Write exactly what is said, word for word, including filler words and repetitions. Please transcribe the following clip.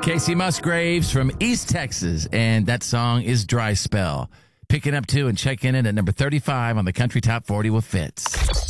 Casey Musgraves from East Texas, and that song is Dry Spell. Picking up two and checking in at number thirty-five on the Country Top forty with Fitz.